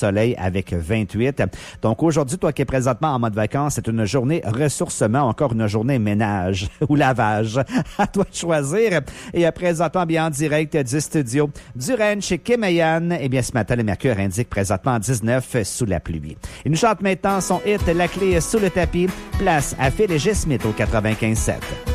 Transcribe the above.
soleil avec 28. Donc aujourd'hui, toi qui es présentement en mode vacances, c'est une journée ressourcement, encore une journée ménage ou lavage. À toi de choisir. Et présentement, bien en direct du studio du Ranch chez Kim et Yann. Eh bien, ce matin, le mercure indique présentement 19 sous la pluie. Il nous chante maintenant son hit « La clé sous le tapis ». Place à Phil et G. Smith au 95.7.